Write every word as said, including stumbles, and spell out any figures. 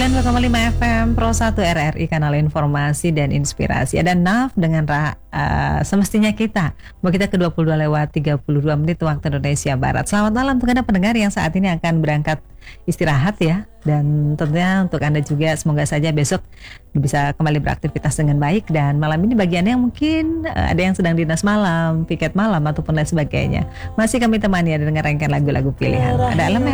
sembilan puluh koma lima F M Pro satu R R I, kanal informasi dan inspirasi. Ada Naf dengan Ra, uh, semestinya kita. Mau kita ke dua puluh dua lewat tiga puluh dua menit waktu Indonesia Barat. Selamat malam untuk Anda pendengar yang saat ini akan berangkat istirahat ya. Dan tentunya untuk Anda juga semoga saja besok bisa kembali beraktivitas dengan baik. Dan malam ini bagi Anda yang mungkin uh, ada yang sedang dinas malam, piket malam ataupun lain sebagainya, masih kami temani ada dengan rangkaian lagu-lagu pilihan. Ada elemen